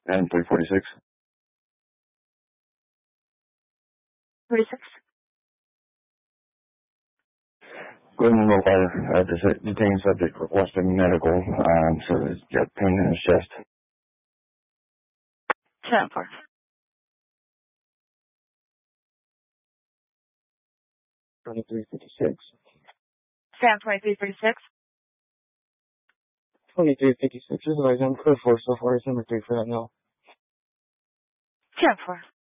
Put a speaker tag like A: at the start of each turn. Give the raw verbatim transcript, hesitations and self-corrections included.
A: And three forty-six.
B: forty-six.
A: Golden Roller, uh, the detained subject requesting medical, um, so he's got pain in his chest.
B: ten four.
C: twenty-three fifty-six.
B: Sam twenty-three fifty-six.
C: twenty-three fifty-six is always on code four so far. It's number three for that now.
B: ten four.